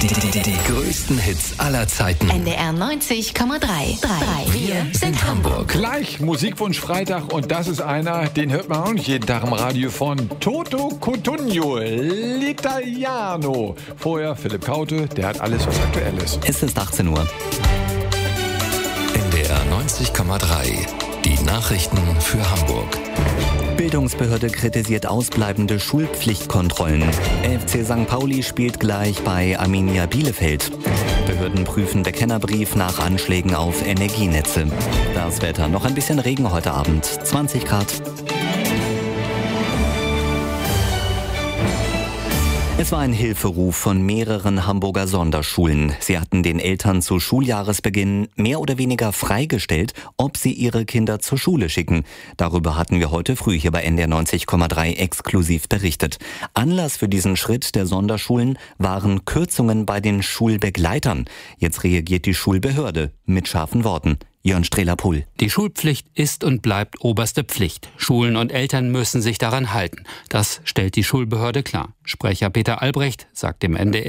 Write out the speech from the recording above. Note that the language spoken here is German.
Die größten Hits aller Zeiten. NDR 90,3. Wir sind Hamburg. Gleich Musikwunsch Freitag und das ist einer, den hört man auch nicht jeden Tag im Radio, von Toto Cutugno, L'Italiano. Vorher Philipp Kaute, der hat alles, was aktuell ist. Es ist 18 Uhr. NDR 90,3. Die Nachrichten für Hamburg. Bildungsbehörde kritisiert ausbleibende Schulpflichtkontrollen. FC St. Pauli spielt gleich bei Arminia Bielefeld. Behörden prüfen Bekennerbrief nach Anschlägen auf Energienetze. Das Wetter, noch ein bisschen Regen heute Abend, 20 Grad. Es war ein Hilferuf von mehreren Hamburger Sonderschulen. Sie hatten den Eltern zu Schuljahresbeginn mehr oder weniger freigestellt, ob sie ihre Kinder zur Schule schicken. Darüber hatten wir heute früh hier bei NDR 90,3 exklusiv berichtet. Anlass für diesen Schritt der Sonderschulen waren Kürzungen bei den Schulbegleitern. Jetzt reagiert die Schulbehörde mit scharfen Worten. Jörn Strehler-Puhl. Die Schulpflicht ist und bleibt oberste Pflicht. Schulen und Eltern müssen sich daran halten. Das stellt die Schulbehörde klar. Sprecher Peter Albrecht sagt dem NDR: